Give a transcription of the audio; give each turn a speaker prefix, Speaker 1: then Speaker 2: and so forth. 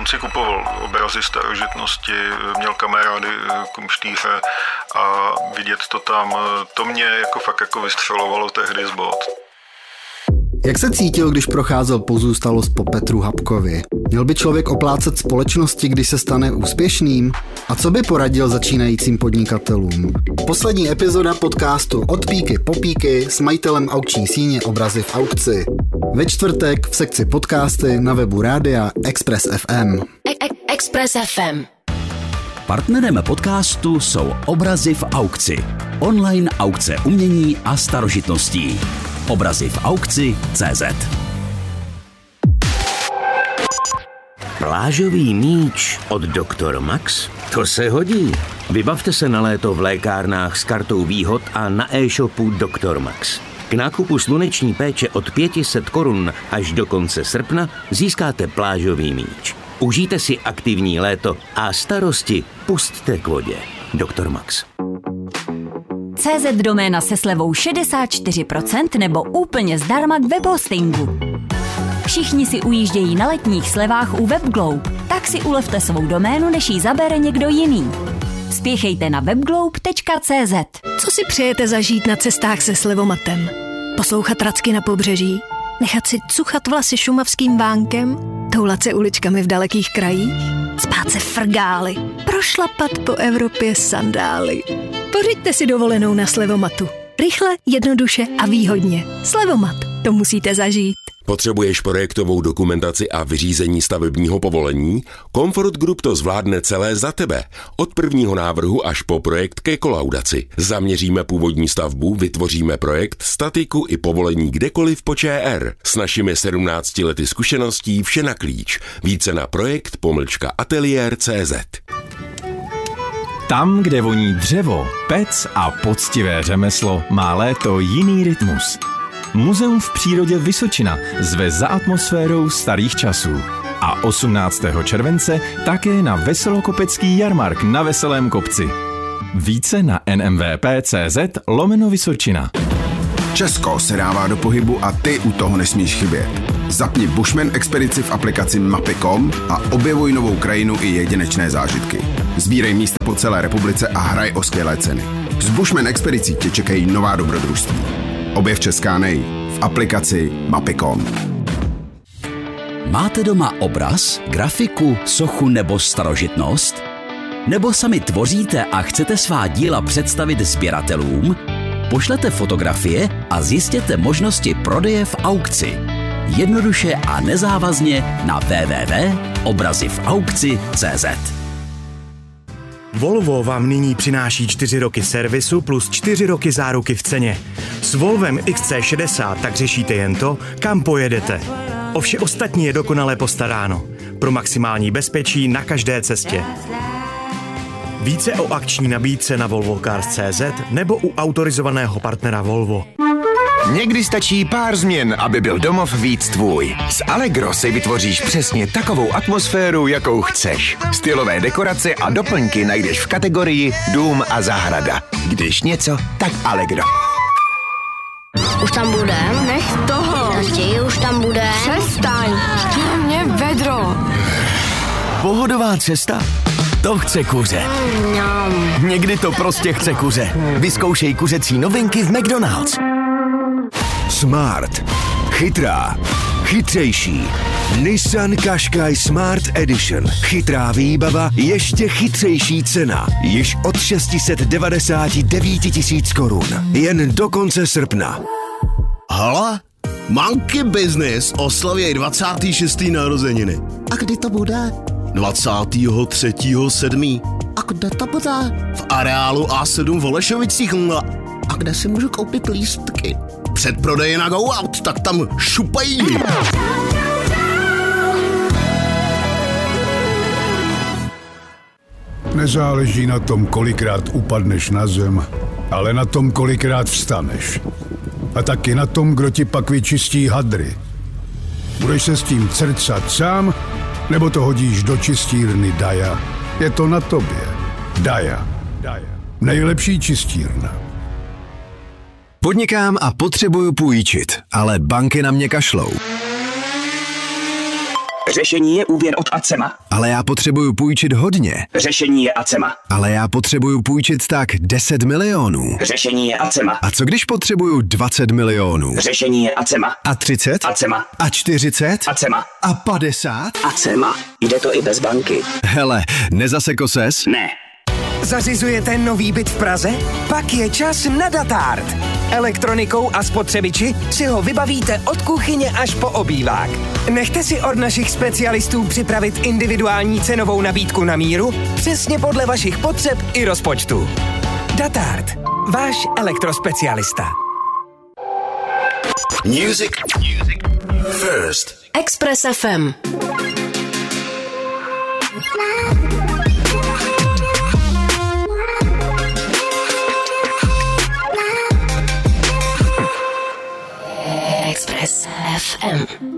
Speaker 1: si kupoval obrazy starožitnosti, měl kamarády kumštýře a vidět to tam, to mě jako fakt jako vystřelovalo tehdy z bod.
Speaker 2: Jak se cítil, když procházel pozůstalost po Petru Habkovi? Měl by člověk oplácet společnosti, když se stane úspěšným? A co by poradil začínajícím podnikatelům? Poslední epizoda podcastu Od píky po píky s majitelem aukční síně Obrazy v aukci. Ve čtvrtek v sekci podcasty na webu rádia Express FM.
Speaker 3: Express FM.
Speaker 4: Partnerem podcastu jsou Obrazy v aukci. Online aukce umění a starožitností. Obrazy v aukci.cz.
Speaker 5: Plážový míč od Dr. Max? To se hodí. Vybavte se na léto v lékárnách s kartou výhod a na e-shopu Dr. Max. K nákupu sluneční péče od 500 korun až do konce srpna získáte plážový míč. Užijte si aktivní léto a starosti pusťte k vodě. Dr. Max.
Speaker 6: CZ doména se slevou 64% nebo úplně zdarma k webhostingu. Všichni si ujíždějí na letních slevách u WebGlobe, tak si ulevte svou doménu, než ji zabere někdo jiný. Spěchejte na webglobe.cz.
Speaker 3: Co si přejete zažít na cestách se slevomatem? Poslouchat racky na pobřeží? Nechat si cuchat vlasy šumavským vánkem? Toulat se uličkami v dalekých krajích? Spát se frgály? Prošlapat po Evropě sandály? Pořiďte si dovolenou na Slevomatu. Rychle, jednoduše a výhodně. Slevomat. To musíte zažít.
Speaker 7: Potřebuješ projektovou dokumentaci a vyřízení stavebního povolení? Comfort Group to zvládne celé za tebe. Od prvního návrhu až po projekt ke kolaudaci. Zaměříme původní stavbu, vytvoříme projekt, statiku i povolení kdekoliv po ČR. S našimi 17 lety zkušeností vše na klíč. Více na projekt-ateliér.cz.
Speaker 8: Tam, kde voní dřevo, pec a poctivé řemeslo, má léto jiný rytmus. Muzeum v přírodě Vysočina zve za atmosférou starých časů. A 18. července také na veselokopecký jarmark na Veselém kopci. Více na nmvp.cz/Vysočina.
Speaker 9: Česko se dává do pohybu a ty u toho nesmíš chybět. Zapni Bushman expedici v aplikaci Mapy.com a objevuj novou krajinu i jedinečné zážitky. Sbírej místa po celé republice a hraj o skvělé ceny. S Bushman expedicí tě čekají nová dobrodružství. Objev Česká nej v aplikaci Mapy.com.
Speaker 4: Máte doma obraz, grafiku, sochu nebo starožitnost? Nebo sami tvoříte a chcete svá díla představit sběratelům? Pošlete fotografie a zjistěte možnosti prodeje v aukci. Jednoduše a nezávazně na www.obrazyvaukci.cz.
Speaker 10: Volvo vám nyní přináší 4 roky servisu plus 4 roky záruky v ceně. S Volvem XC60 tak řešíte jen to, kam pojedete. O vše ostatní je dokonale postaráno. Pro maximální bezpečí na každé cestě. Více o akční nabídce na volvocars.cz nebo u autorizovaného partnera Volvo.
Speaker 11: Někdy stačí pár změn, aby byl domov víc tvůj. S Allegro si vytvoříš přesně takovou atmosféru, jakou chceš. Stylové dekorace a doplňky najdeš v kategorii Dům a zahrada. Když něco, tak Allegro.
Speaker 12: Už tam budem?
Speaker 13: Nech toho.
Speaker 12: Tati, už tam budem?
Speaker 13: Přestaň. Chtěl mě vedro.
Speaker 14: Pohodová cesta? To chce kuře. Někdy to prostě chce kuře. Vyzkoušej kuřecí novinky v McDonald's.
Speaker 15: Smart. Chytrá. Chytřejší. Nissan Qashqai Smart Edition. Chytrá výbava, ještě chytřejší cena. Již od 699 000 korun. Jen do konce srpna.
Speaker 16: Hala? Monkey Business oslaví 26. narozeniny.
Speaker 17: A kdy to bude?
Speaker 16: 23.7.
Speaker 17: A kde to bude?
Speaker 16: V areálu A7 v Holešovicích.
Speaker 17: A kde si můžu koupit lístky?
Speaker 16: Předprodeje na Go Out, tak tam šupají.
Speaker 18: Nezáleží na tom, kolikrát upadneš na zem, ale na tom, kolikrát vstaneš. A taky na tom, kdo ti pak vyčistí hadry. Budeš se s tím crcat sám, nebo to hodíš do čistírny Daja? Je to na tobě. Daja. Nejlepší čistírna.
Speaker 15: Podnikám a potřebuju půjčit, ale banky na mě kašlou.
Speaker 19: Řešení je úvěr od Acema.
Speaker 14: Ale já potřebuju půjčit hodně.
Speaker 19: Řešení je Acema.
Speaker 14: Ale já potřebuju půjčit tak 10 milionů.
Speaker 19: Řešení je Acema.
Speaker 14: A co když potřebuju 20 milionů?
Speaker 19: Řešení je Acema.
Speaker 14: A 30?
Speaker 19: Acema.
Speaker 14: A 40?
Speaker 19: Acema.
Speaker 14: A 50?
Speaker 19: Acema. Jde to i bez banky.
Speaker 14: Hele, nezaseko ses?
Speaker 19: Ne.
Speaker 20: Zařizujete nový byt v Praze? Pak je čas na Datart. Elektronikou a spotřebiči si ho vybavíte od kuchyně až po obývák. Nechte si od našich specialistů připravit individuální cenovou nabídku na míru, přesně podle vašich potřeb i rozpočtu. Datart. Váš elektrospecialista.
Speaker 15: Music first.
Speaker 3: Express FM. Express FM.